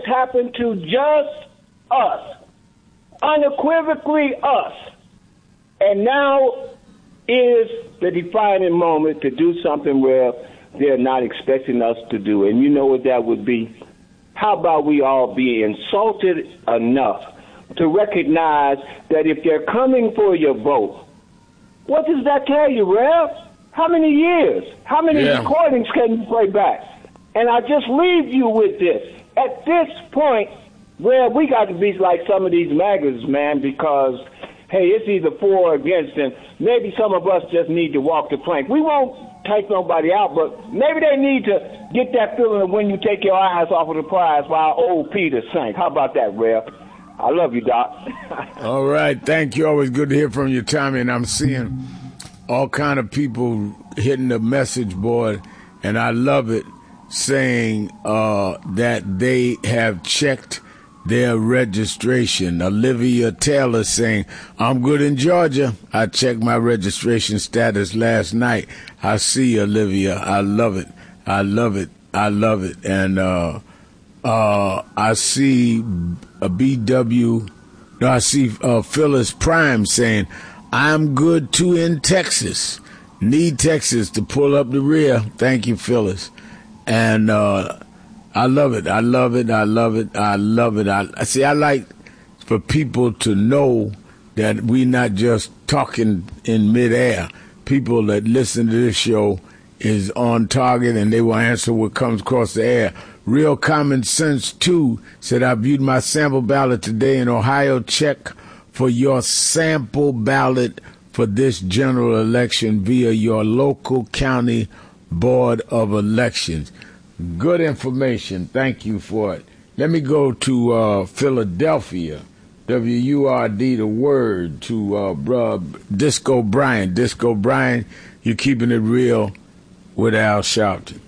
happened to just us, unequivocally us. And now is the defining moment to do something where they're not expecting us to do. And you know what that would be? How about we all be insulted enough to recognize that if they're coming for your vote, what does that tell you, Rev? How many years? How many recordings can you play back? And I just leave you with this. At this point, Rev, we got to be like some of these MAGAs, man, because, hey, it's either for or against, and maybe some of us just need to walk the plank. We won't take nobody out, but maybe they need to get that feeling of when you take your eyes off of the prize while old Peter sank. How about that, Rev? I love you, Doc. All right. Thank you. Always good to hear from you, Tommy. And I'm seeing all kind of people hitting the message board, and I love it, saying that they have checked their registration. Olivia Taylor saying, I'm good in Georgia. I checked my registration status last night. I see, Olivia. I love it. I love it. I love it. And I see I see Phyllis Prime saying, I'm good too in Texas. Need Texas to pull up the rear. Thank you, Phyllis. And I love it. I love it. I love it. I love it. I like for people to know that we're not just talking in midair. People that listen to this show is on target, and they will answer what comes across the air. Real Common Sense 2 said, I viewed my sample ballot today in Ohio. Check for your sample ballot for this general election via your local county board of elections. Good information. Thank you for it. Let me go to Philadelphia. WURD, the word, to Disco Brian. Disco Brian, you're keeping it real with Al Sharpton.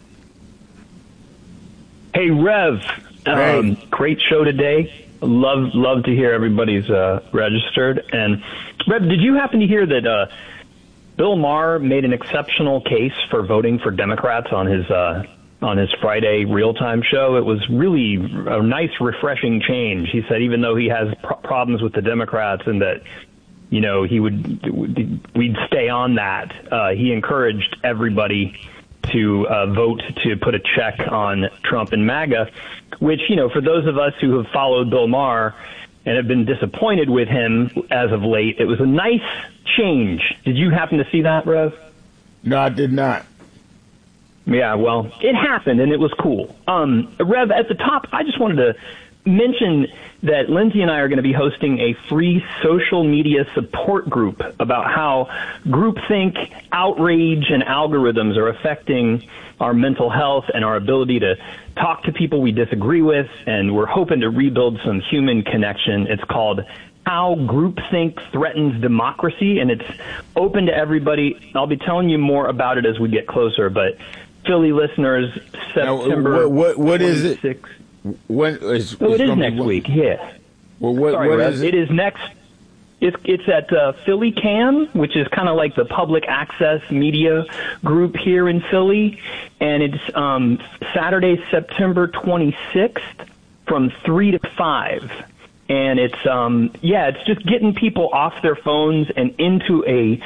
Hey, Rev. Hey. Great show today. Love to hear everybody's registered. And, Rev, did you happen to hear that Bill Maher made an exceptional case for voting for Democrats on his Friday real-time show? It was really a nice, refreshing change. He said even though he has problems with the Democrats and that, you know, we'd stay on that, he encouraged everybody to vote to put a check on Trump and MAGA, which, you know, for those of us who have followed Bill Maher and have been disappointed with him as of late, it was a nice change. Did you happen to see that, Rev? No, I did not. Yeah, well, it happened, and it was cool. Rev, at the top, I just wanted to mention that Lindsay and I are going to be hosting a free social media support group about how groupthink, outrage, and algorithms are affecting our mental health and our ability to talk to people we disagree with, and we're hoping to rebuild some human connection. It's called How Groupthink Threatens Democracy, and it's open to everybody. I'll be telling you more about it as we get closer, but Philly listeners, September what is it? When is, it is next week, yeah. Well, what is it? It is next. It's at Philly Cam, which is kind of like the public access media group here in Philly, and it's Saturday, September 26th from 3 to 5. And it's it's just getting people off their phones and into a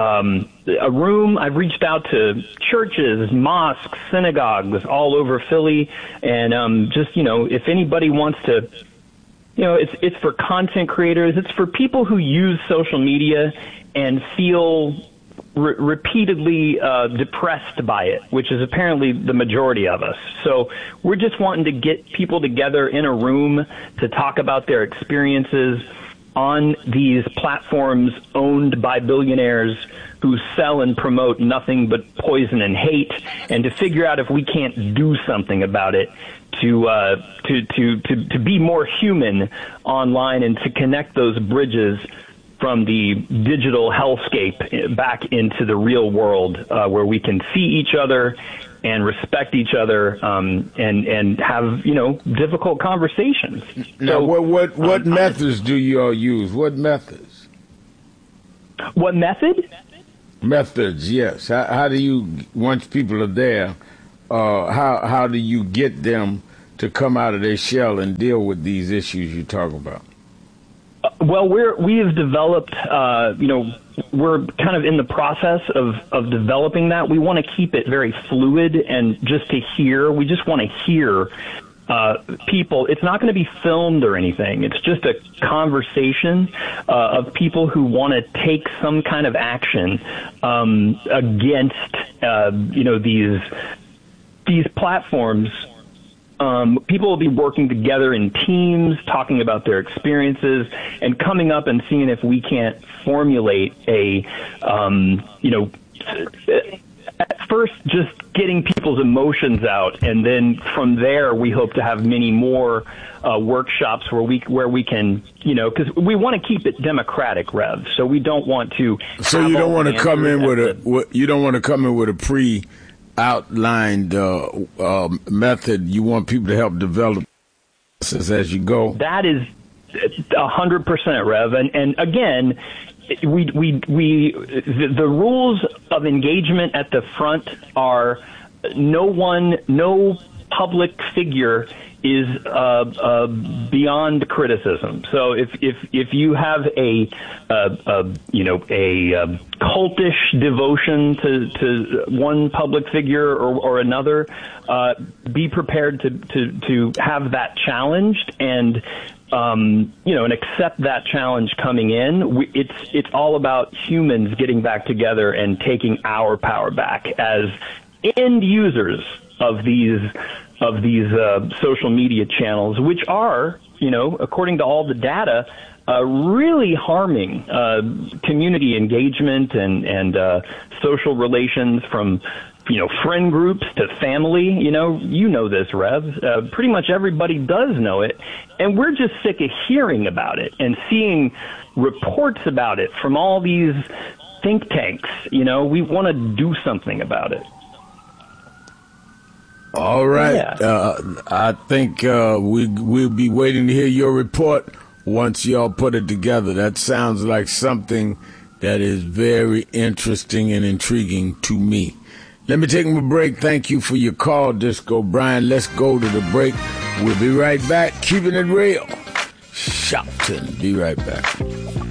room. I've reached out to churches, mosques, synagogues all over Philly, and just, you know, if anybody wants to, you know, it's for content creators. It's for people who use social media and feel repeatedly depressed by it, which is apparently the majority of us. So we're just wanting to get people together in a room to talk about their experiences on these platforms owned by billionaires who sell and promote nothing but poison and hate, and to figure out if we can't do something about it to be more human online and to connect those bridges from the digital hellscape back into the real world, where we can see each other and respect each other, and have, you know, difficult conversations. Now, what methods do you all use? What methods? What method? Methods, yes. How do you, once people are there, how do you get them to come out of their shell and deal with these issues you talk about? Well, we have developed, we're kind of in the process of developing that. We want to keep it very fluid and we just want to hear people. It's not going to be filmed or anything. It's just a conversation of people who want to take some kind of action against, these platforms. People will be working together in teams, talking about their experiences, and coming up and seeing if we can't formulate at first just getting people's emotions out, and then from there we hope to have many more workshops where we can, because we want to keep it democratic, Rev. So we don't want to. So you don't want to come in with a pre-outlined method. You want people to help develop as you go. That is 100%, Rev. And again, the rules of engagement at the front are no public figure is beyond criticism. So if you have a cultish devotion to one public figure or another, be prepared to have that challenged and and accept that challenge coming in. It's all about humans getting back together and taking our power back as end users of these social media channels, which are, according to all the data, really harming community engagement and social relations from friend groups to family. You know this, Rev. Pretty much everybody does know it. And we're just sick of hearing about it and seeing reports about it from all these think tanks. We want to do something about it. All right. Yeah. I think we'll be waiting to hear your report once y'all put it together. That sounds like something that is very interesting and intriguing to me. Let me take a break. Thank you for your call, Disco Brian. Let's go to the break. We'll be right back. Keeping it real. Shopton. Be right back.